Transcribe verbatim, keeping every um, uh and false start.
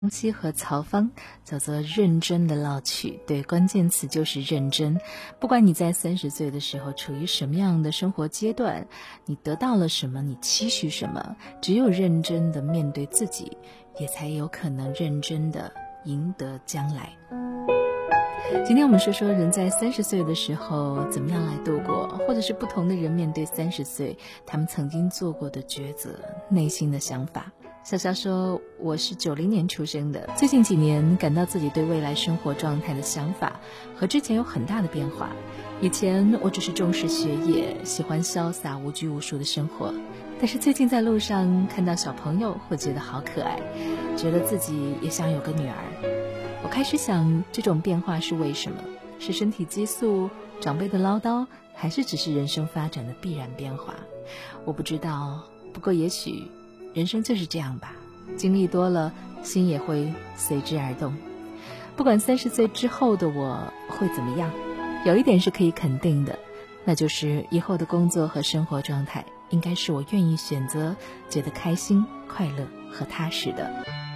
张希和曹芳叫做认真的老去，对，关键词就是认真。不管你在三十岁的时候处于什么样的生活阶段，你得到了什么，你期许什么，只有认真的面对自己，也才有可能认真的赢得将来。今天我们说说人在三十岁的时候怎么样来度过，或者是不同的人面对三十岁他们曾经做过的抉择，内心的想法。小小说，我是九零年出生的，最近几年感到自己对未来生活状态的想法和之前有很大的变化。以前我只是重视学业，喜欢潇洒无拘无束的生活，但是最近在路上看到小朋友会觉得好可爱，觉得自己也想有个女儿。我开始想，这种变化是为什么？是身体激素、长辈的唠叨，还是只是人生发展的必然变化？我不知道，不过也许人生就是这样吧，经历多了，心也会随之而动。不管三十岁之后的我会怎么样，有一点是可以肯定的，那就是以后的工作和生活状态应该是我愿意选择，觉得开心、快乐和踏实的。